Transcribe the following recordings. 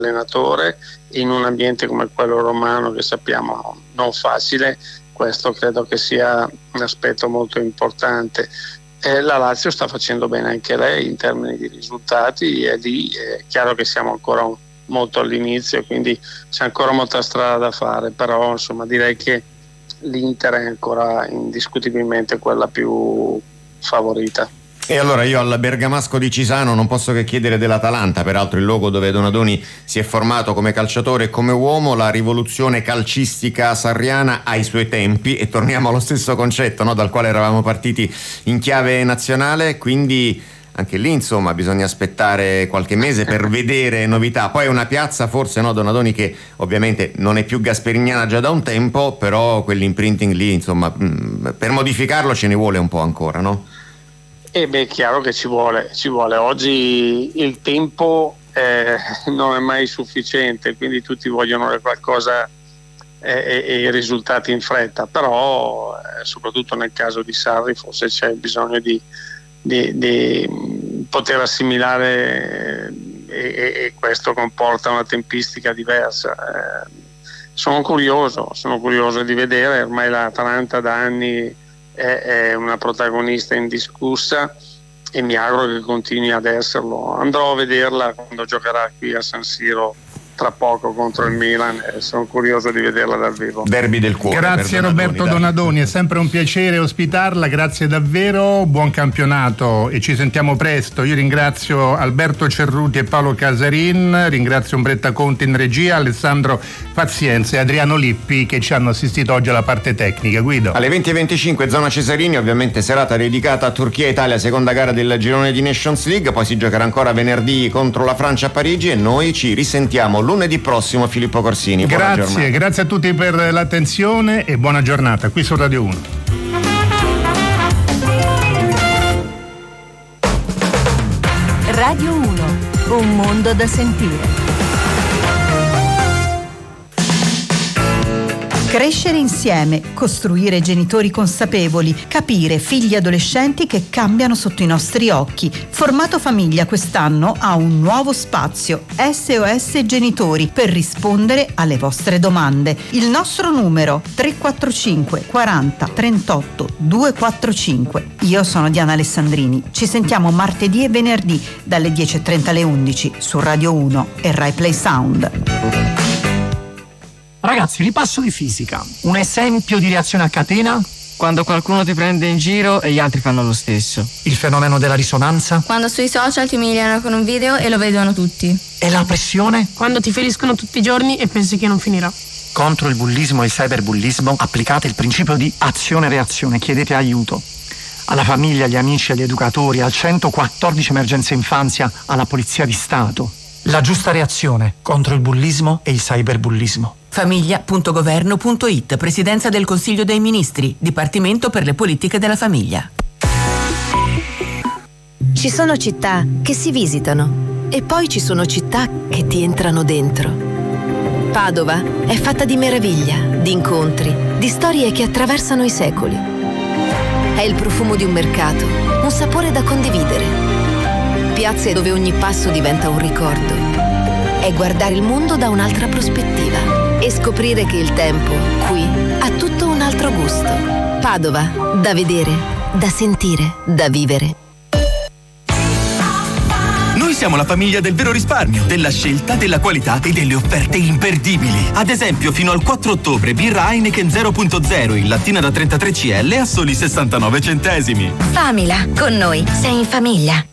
allenatore in un ambiente come quello romano, che sappiamo non facile. Questo credo che sia un aspetto molto importante. La Lazio sta facendo bene anche lei in termini di risultati, e lì è chiaro che siamo ancora molto all'inizio, quindi c'è ancora molta strada da fare, però insomma direi che l'Inter è ancora indiscutibilmente quella più favorita. E allora io al bergamasco di Cisano non posso che chiedere dell'Atalanta, peraltro il luogo dove Donadoni si è formato come calciatore e come uomo. La rivoluzione calcistica sarriana ha i suoi tempi, e torniamo allo stesso concetto, no, dal quale eravamo partiti in chiave nazionale, quindi anche lì insomma bisogna aspettare qualche mese per vedere novità. Poi è una piazza forse, no, Donadoni, che ovviamente non è più gasperignana già da un tempo, però quell'imprinting lì insomma per modificarlo ce ne vuole un po' ancora, no? È chiaro che ci vuole. Oggi il tempo non è mai sufficiente, quindi tutti vogliono qualcosa e i risultati in fretta, però soprattutto nel caso di Sarri forse c'è bisogno di poter assimilare, e questo comporta una tempistica diversa. Sono curioso di vedere. Ormai l'Atalanta da anni è una protagonista indiscussa e mi auguro che continui ad esserlo. Andrò a vederla quando giocherà qui a San Siro tra poco contro il Milan, e sono curioso di vederla dal vivo. Derby del cuore. Grazie Roberto Donadoni, è sempre un piacere ospitarla, grazie davvero, buon campionato e ci sentiamo presto. Io ringrazio Alberto Cerruti e Paolo Casarin, ringrazio Umbretta Conti in regia, Alessandro Pazienza e Adriano Lippi che ci hanno assistito oggi alla parte tecnica. Guido. Alle 20:25 zona Cesarini, ovviamente serata dedicata a Turchia-Italia, seconda gara del girone di Nations League, poi si giocherà ancora venerdì contro la Francia a Parigi, e noi ci risentiamo lunedì prossimo. Filippo Corsini, grazie a tutti per l'attenzione e buona giornata qui su Radio 1. Radio 1, un mondo da sentire. Crescere insieme, costruire genitori consapevoli, capire figli adolescenti che cambiano sotto i nostri occhi. Formato Famiglia quest'anno ha un nuovo spazio, SOS Genitori, per rispondere alle vostre domande. Il nostro numero 345 40 38 245. Io sono Diana Alessandrini. Ci sentiamo martedì e venerdì dalle 10:30 alle 11 su Radio 1 e Rai Play Sound. Ragazzi, ripasso di fisica. Un esempio di reazione a catena? Quando qualcuno ti prende in giro e gli altri fanno lo stesso. Il fenomeno della risonanza? Quando sui social ti umiliano con un video e lo vedono tutti. E la pressione? Quando ti feriscono tutti i giorni e pensi che non finirà. Contro il bullismo e il cyberbullismo applicate il principio di azione-reazione. Chiedete aiuto. Alla famiglia, agli amici, agli educatori, al 114 Emergenza Infanzia, alla Polizia di Stato. La giusta reazione contro il bullismo e il cyberbullismo. Famiglia.governo.it, Presidenza del Consiglio dei Ministri, Dipartimento per le politiche della famiglia. Ci sono città che si visitano e poi ci sono città che ti entrano dentro. Padova è fatta di meraviglia, di incontri, di storie che attraversano i secoli. È il profumo di un mercato, un sapore da condividere. Piazze dove ogni passo diventa un ricordo. È guardare il mondo da un'altra prospettiva e scoprire che il tempo qui ha tutto un altro gusto. Padova, da vedere, da sentire, da vivere. Noi siamo la famiglia del vero risparmio, della scelta, della qualità e delle offerte imperdibili. Ad esempio, fino al 4 ottobre, birra Heineken 0.0 in lattina da 33 CL a soli 69 centesimi. Famila, con noi sei in famiglia.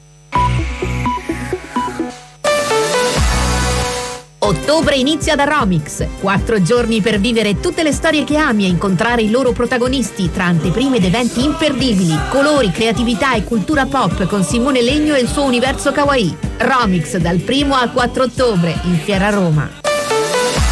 Ottobre inizia da Romix. 4 giorni per vivere tutte le storie che ami e incontrare i loro protagonisti tra anteprime ed eventi imperdibili, colori, creatività e cultura pop con Simone Legno e il suo universo kawaii. Romix dal 1 al 4 ottobre in Fiera Roma.